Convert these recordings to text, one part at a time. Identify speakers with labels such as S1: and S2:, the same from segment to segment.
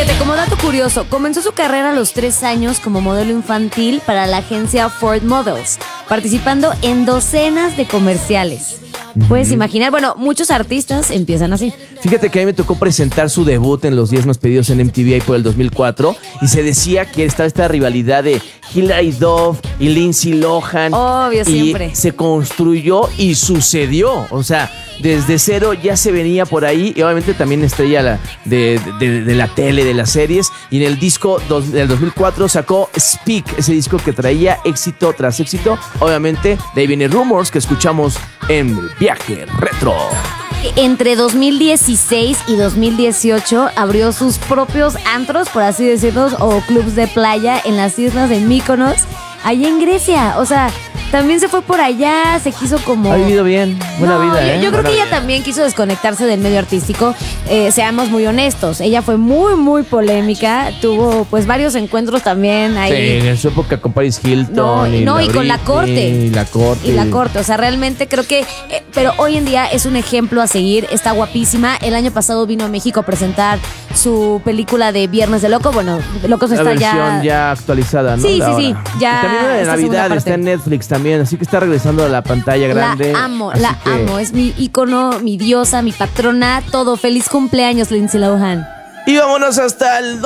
S1: Fíjate, como dato curioso, comenzó su carrera a los 3 años como modelo infantil para la agencia Ford Models, participando en docenas de comerciales. Puedes imaginar, bueno, muchos artistas empiezan así.
S2: Fíjate que a mí me tocó presentar su debut en los 10 más pedidos en MTV ahí por el 2004 y se decía que estaba esta rivalidad de Hilary Duff y Lindsay Lohan.
S1: Obvio, siempre.
S2: Y se construyó y sucedió, o sea, desde cero ya se venía por ahí y obviamente también estrella de la tele, de las series. Y en el disco del 2004 sacó Speak, ese disco que traía éxito tras éxito. Obviamente de ahí viene Rumors, que escuchamos en Viaje Retro.
S1: Entre 2016 y 2018 abrió sus propios antros, por así decirlo, o clubs de playa en las islas de Mykonos, allá en Grecia. O sea, también se fue por allá, se quiso como...
S2: Ha vivido bien, buena vida,
S1: Yo creo que ella también quiso desconectarse del medio artístico. Seamos muy honestos, ella fue muy, muy polémica. Tuvo pues varios encuentros también ahí.
S2: Sí, en su época con Paris Hilton.
S1: Y con la corte.
S2: Y la corte.
S1: O sea, realmente creo que... pero hoy en día es un ejemplo a seguir, está guapísima. El año pasado vino a México a presentar su película de Viernes de Loco. Bueno, Locos está ya...
S2: La versión ya actualizada, ¿no?
S1: Sí. Ya.
S2: Y también de Navidad está en Netflix también, así que está regresando a la pantalla grande.
S1: La amo. Es mi ícono, mi diosa, mi patrona, todo. Feliz cumpleaños, Lindsay Lohan.
S2: Y vámonos hasta el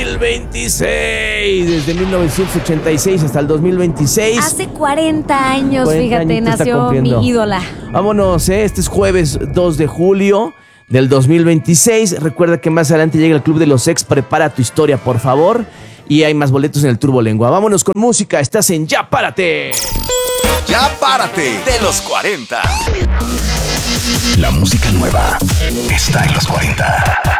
S2: 2026. Desde 1986 hasta el 2026.
S1: Hace 40 años,
S2: 40
S1: fíjate,
S2: añitos
S1: nació mi ídola.
S2: Vámonos, este es jueves 2 de julio del 2026. Recuerda que más adelante llega el Club de los Ex. Prepara tu historia, por favor. Y hay más boletos en el Turbo Lengua. Vámonos con música. Estás en Ya Párate.
S3: Ya Párate de los 40. La música nueva está en los 40.